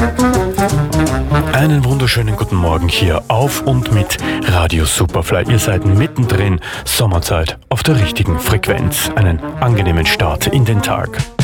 Einen wunderschönen guten Morgen hier auf und mit Radio Superfly. Ihr seid mittendrin, Sommerzeit auf der richtigen Frequenz. Einen angenehmen Start in den Tag.